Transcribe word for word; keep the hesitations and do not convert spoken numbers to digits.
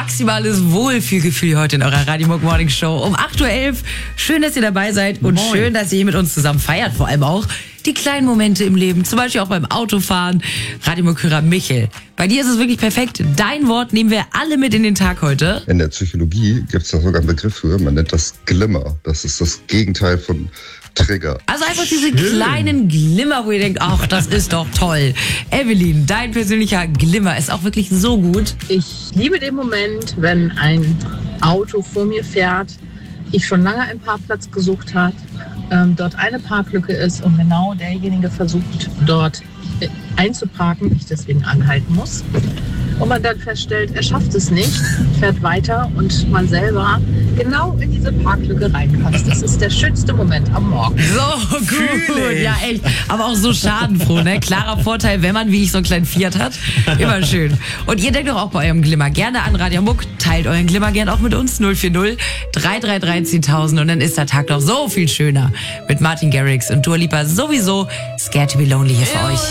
maximales Wohlfühlgefühl heute in eurer Radio Muck Morning Show um acht Uhr elf. Schön, dass ihr dabei seid und Moin. Schön, dass ihr hier mit uns zusammen feiert. Vor allem auch die kleinen Momente im Leben, zum Beispiel auch beim Autofahren. Radio Muck-Hörer Michel, bei dir ist es wirklich perfekt. Dein Wort nehmen wir alle mit in den Tag heute. In der Psychologie gibt es da sogar einen Begriff für, man nennt das Glimmer. Das ist das Gegenteil von Trigger. Also einfach diese kleinen Glimmer, wo ihr denkt, ach, das ist doch toll. Evelyn, dein persönlicher Glimmer ist auch wirklich so gut. Ich liebe den Moment, wenn ein Auto vor mir fährt, ich schon lange einen Parkplatz gesucht habe, ähm, dort eine Parklücke ist und genau derjenige versucht, dort äh, einzuparken, ich deswegen anhalten muss. Und man dann feststellt, er schafft es nicht, fährt weiter und man selber genau in diese Parklücke reinpasst. Das ist der schönste Moment am Morgen. So gut, ja echt. Aber auch so schadenfroh, ne? Klarer Vorteil, wenn man wie ich so einen kleinen Fiat hat. Immer schön. Und ihr denkt doch auch bei eurem Glimmer gerne an Radio Muck. Teilt euren Glimmer gerne auch mit uns. null vier null, drei drei drei, zehntausend. Und dann ist der Tag noch so viel schöner. Mit Martin Garrix und Dua Lipa sowieso. Scared to be lonely hier für euch.